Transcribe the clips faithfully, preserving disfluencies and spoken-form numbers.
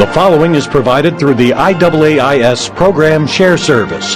The following is provided through the I A A I S Program Share Service.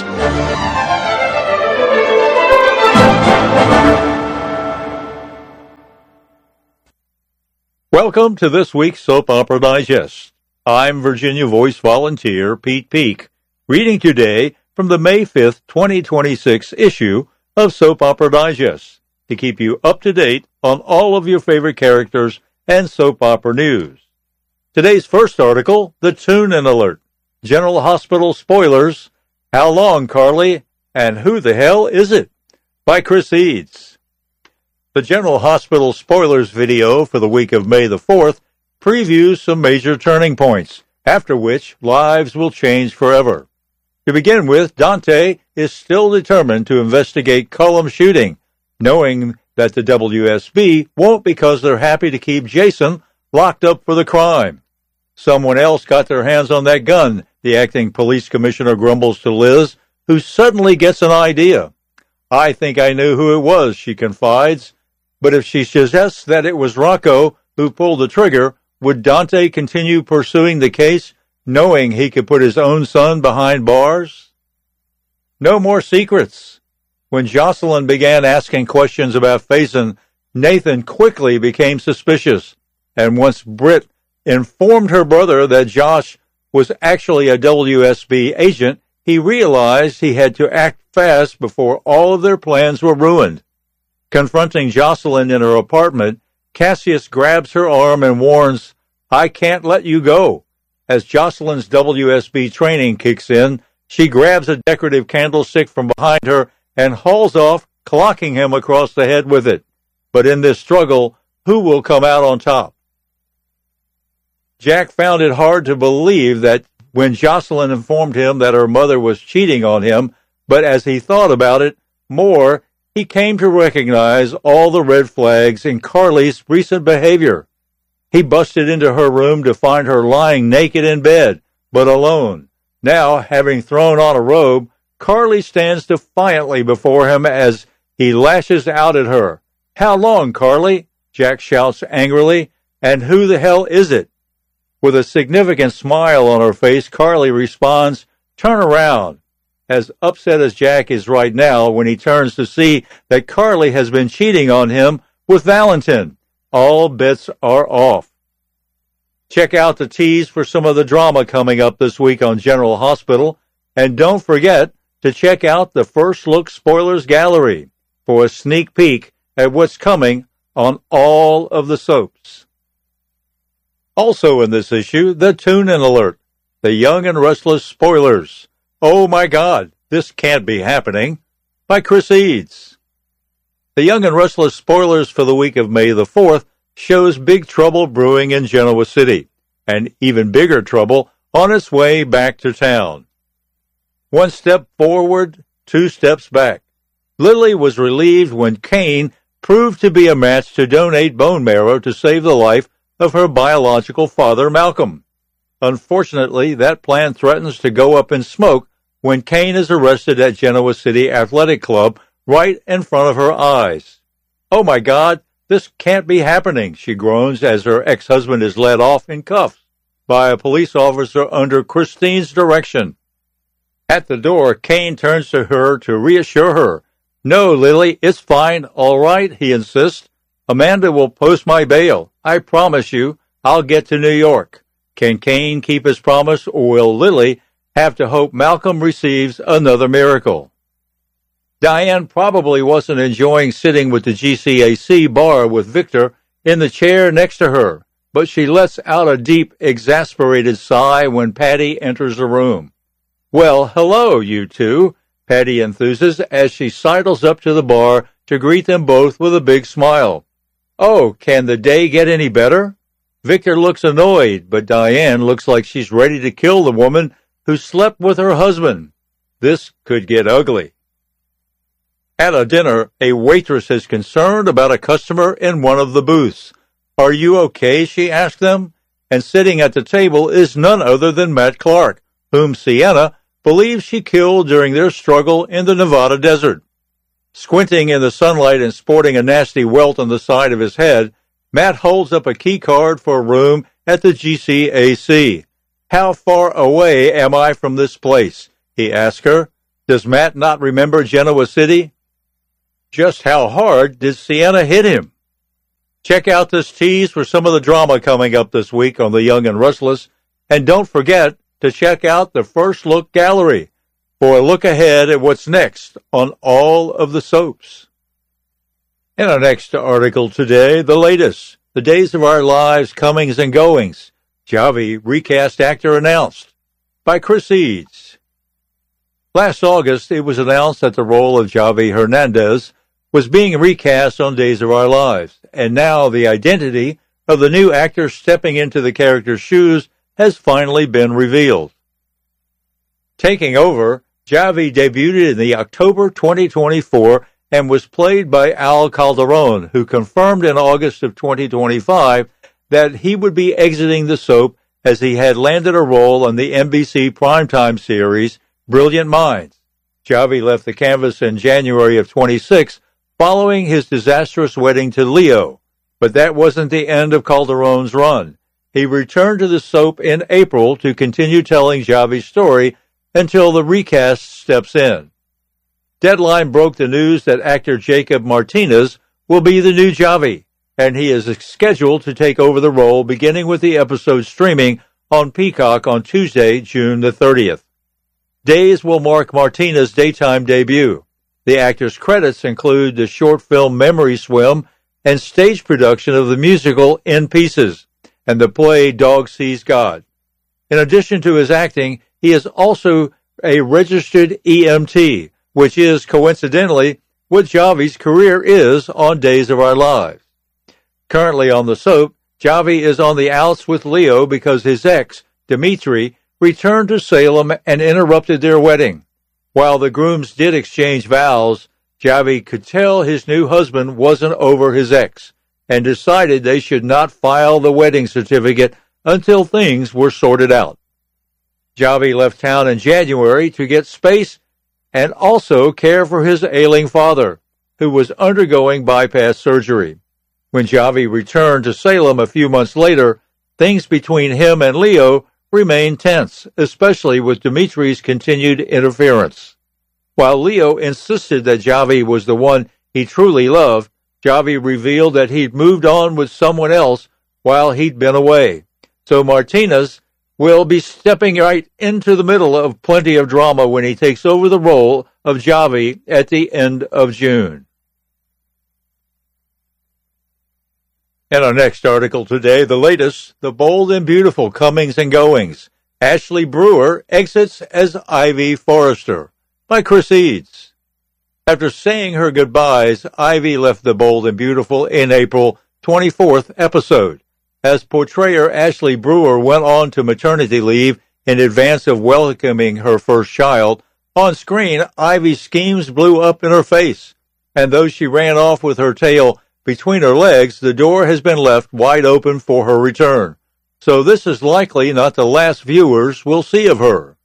Welcome to this week's Soap Opera Digest. I'm Virginia Voice volunteer Pete Peak, reading today from the May fifth, twenty twenty-six issue of Soap Opera Digest to keep you up to date on all of your favorite characters and soap opera news. Today's first article, the Tune-In Alert, General Hospital Spoilers, How Long, Carly, and Who the Hell Is It? By Chris Eads. The General Hospital Spoilers video for the week of May the fourth previews some major turning points, after which lives will change forever. To begin with, Dante is still determined to investigate Cullum shooting, knowing that the W S B won't because they're happy to keep Jason locked up for the crime. Someone else got their hands on that gun, the acting police commissioner grumbles to Liz, who suddenly gets an idea. I think I knew who it was, she confides, but if she suggests that it was Rocco who pulled the trigger, would Dante continue pursuing the case, knowing he could put his own son behind bars? No more secrets. When Jocelyn began asking questions about Faison, Nathan quickly became suspicious, and once Britt informed her brother that Josh was actually a W S B agent, he realized he had to act fast before all of their plans were ruined. Confronting Jocelyn in her apartment, Cassius grabs her arm and warns, "I can't let you go." As Jocelyn's W S B training kicks in, she grabs a decorative candlestick from behind her and hauls off, clocking him across the head with it. But in this struggle, who will come out on top? Jack found it hard to believe that when Jocelyn informed him that her mother was cheating on him, but as he thought about it more, he came to recognize all the red flags in Carly's recent behavior. He busted into her room to find her lying naked in bed, but alone. Now, having thrown on a robe, Carly stands defiantly before him as he lashes out at her. "How long, Carly?" Jack shouts angrily. "And who the hell is it?" With a significant smile on her face, Carly responds, "Turn around." As upset as Jack is right now when he turns to see that Carly has been cheating on him with Valentin, all bets are off. Check out the tease for some of the drama coming up this week on General Hospital, and don't forget to check out the First Look Spoilers Gallery for a sneak peek at what's coming on all of the soaps. Also in this issue, the Tune-In Alert, the Young and Restless Spoilers. Oh my God, this can't be happening, by Chris Eads. The Young and Restless Spoilers for the week of May the fourth shows big trouble brewing in Genoa City, and even bigger trouble on its way back to town. One step forward, two steps back. Lily was relieved when Kane proved to be a match to donate bone marrow to save the life of her biological father, Malcolm. Unfortunately, that plan threatens to go up in smoke when Kane is arrested at Genoa City Athletic Club right in front of her eyes. "Oh my God, this can't be happening," she groans as her ex-husband is led off in cuffs by a police officer under Christine's direction. At the door, Kane turns to her to reassure her. "No, Lily, it's fine, all right," he insists. "Amanda will post my bail. I promise you, I'll get to New York." Can Kane keep his promise, or will Lily have to hope Malcolm receives another miracle? Diane probably wasn't enjoying sitting with the G C A C bar with Victor in the chair next to her, but she lets out a deep, exasperated sigh when Patty enters the room. "Well, hello, you two," Patty enthuses as she sidles up to the bar to greet them both with a big smile. "Oh, can the day get any better?" Victor looks annoyed, but Diane looks like she's ready to kill the woman who slept with her husband. This could get ugly. At a dinner, a waitress is concerned about a customer in one of the booths. "Are you okay?" she asked them. And sitting at the table is none other than Matt Clark, whom Sienna believes she killed during their struggle in the Nevada desert. Squinting in the sunlight and sporting a nasty welt on the side of his head, Matt holds up a key card for a room at the G C A C. "How far away am I from this place?" he asked her. "Does Matt not remember Genoa City? Just how hard did Sienna hit him?" Check out this tease for some of the drama coming up this week on The Young and Restless, and don't forget to check out the First Look Gallery for a look ahead at what's next on all of the soaps. In our next article today, the latest, The Days of Our Lives Comings and Goings, Javi recast actor announced, by Chris Eads. Last August, it was announced that the role of Javi Hernandez was being recast on Days of Our Lives, and now the identity of the new actor stepping into the character's shoes has finally been revealed. Taking over, Javi debuted in the October twenty twenty-four and was played by Al Calderon, who confirmed in August of twenty twenty-five that he would be exiting the soap as he had landed a role on the N B C primetime series Brilliant Minds. Javi left the canvas in January of twenty-six following his disastrous wedding to Leo, but that wasn't the end of Calderon's run. He returned to the soap in April to continue telling Javi's story until the recast steps in. Deadline broke the news that actor Jacob Martinez will be the new Javi, and he is scheduled to take over the role beginning with the episode streaming on Peacock on Tuesday, June the thirtieth. Days will mark Martinez's daytime debut. The actor's credits include the short film Memory Swim and stage production of the musical In Pieces and the play Dog Sees God. In addition to his acting, he is also a registered E M T, which is, coincidentally, what Javi's career is on Days of Our Lives. Currently on the soap, Javi is on the outs with Leo because his ex, Dimitri, returned to Salem and interrupted their wedding. While the grooms did exchange vows, Javi could tell his new husband wasn't over his ex and decided they should not file the wedding certificate until things were sorted out. Javi left town in January to get space and also care for his ailing father, who was undergoing bypass surgery. When Javi returned to Salem a few months later, things between him and Leo remained tense, especially with Dimitri's continued interference. While Leo insisted that Javi was the one he truly loved, Javi revealed that he'd moved on with someone else while he'd been away. So Martinez will be stepping right into the middle of plenty of drama when he takes over the role of Javi at the end of June. In our next article today, the latest, The Bold and Beautiful Comings and Goings. Ashley Brewer exits as Ivy Forrester, by Chris Eads. After saying her goodbyes, Ivy left The Bold and Beautiful in April twenty-fourth episode. As portrayer Ashley Brewer went on to maternity leave in advance of welcoming her first child, on screen, Ivy's schemes blew up in her face, and though she ran off with her tail between her legs, the door has been left wide open for her return. So this is likely not the last viewers will see of her.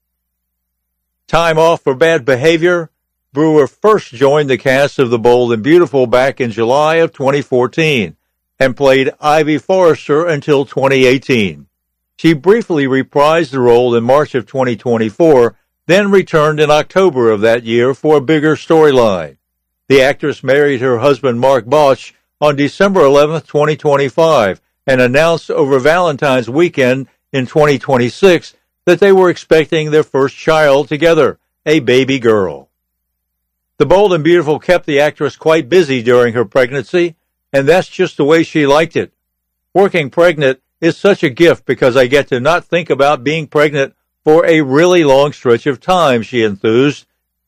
Time off for bad behavior. Brewer first joined the cast of The Bold and Beautiful back in July of twenty fourteen and played Ivy Forrester until twenty eighteen. She briefly reprised the role in March of twenty twenty-four, then returned in October of that year for a bigger storyline. The actress married her husband Mark Botch on December eleventh, twenty twenty-five, and announced over Valentine's weekend in twenty twenty-six that they were expecting their first child together, a baby girl. The Bold and Beautiful kept the actress quite busy during her pregnancy, and that's just the way she liked it. Working pregnant is such a gift because I get to not think about being pregnant for a really long stretch of time, she enthused.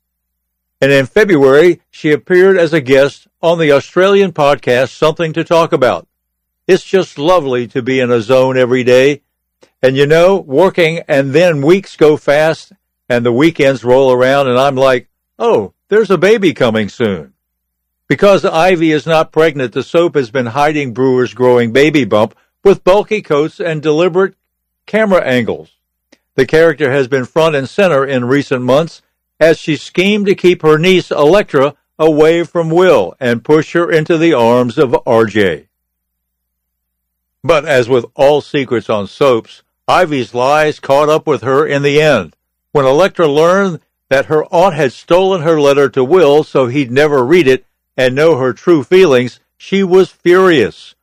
And in February, she appeared as a guest on the Australian podcast Something to Talk About. It's just lovely to be in a zone every day. And you know, working and then weeks go fast and the weekends roll around and I'm like, oh, there's a baby coming soon. Because Ivy is not pregnant, the soap has been hiding Brewer's growing baby bump with bulky coats and deliberate camera angles. The character has been front and center in recent months as she schemed to keep her niece Electra away from Will and push her into the arms of R J. But as with all secrets on soaps, Ivy's lies caught up with her in the end. When Electra learned that her aunt had stolen her letter to Will so he'd never read it and know her true feelings, she was furious.